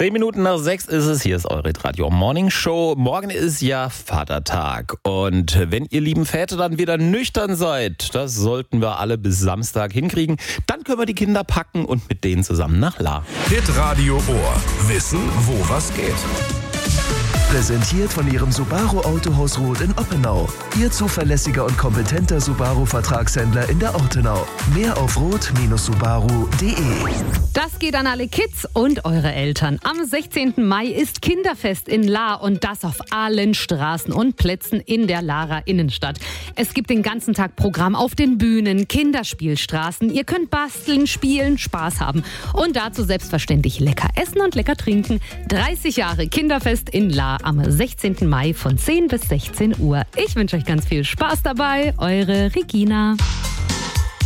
5:10 ist es. Hier ist eure Radio Morning Show. Morgen ist ja Vatertag. Und wenn ihr lieben Väter dann wieder nüchtern seid, das sollten wir alle bis Samstag hinkriegen, dann können wir die Kinder packen und mit denen zusammen nach La. Hitradio Ohr. Wissen, wo was geht. Präsentiert von Ihrem Subaru Autohaus Roth in Oppenau. Ihr zuverlässiger und kompetenter Subaru-Vertragshändler in der Ortenau. Mehr auf roth-subaru.de. Das geht an alle Kids und eure Eltern. Am 16. Mai ist Kinderfest in La und das auf allen Straßen und Plätzen in der Larer Innenstadt. Es gibt den ganzen Tag Programm auf den Bühnen, Kinderspielstraßen. Ihr könnt basteln, spielen, Spaß haben und dazu selbstverständlich lecker essen und lecker trinken. 30 Jahre Kinderfest in La am 16. Mai von 10 bis 16 Uhr. Ich wünsche euch ganz viel Spaß dabei. Eure Regina.